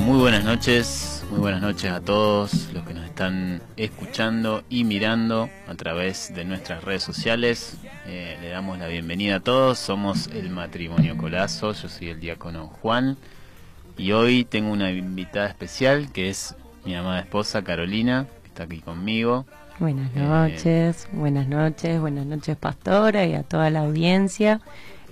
Muy buenas noches a todos los que nos están escuchando y mirando a través de nuestras redes sociales. Le damos la bienvenida a todos, somos el Matrimonio Colazo, yo soy el diácono Juan y hoy tengo una invitada especial que es mi amada esposa Carolina, que está aquí conmigo. Buenas noches, buenas noches pastora y a toda la audiencia.